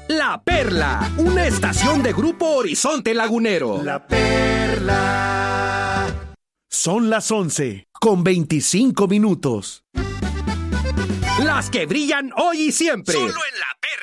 La Perla, una estación de Grupo Horizonte Lagunero. La Perla. Son las 11:25. Las que brillan hoy y siempre. Solo en La Perla.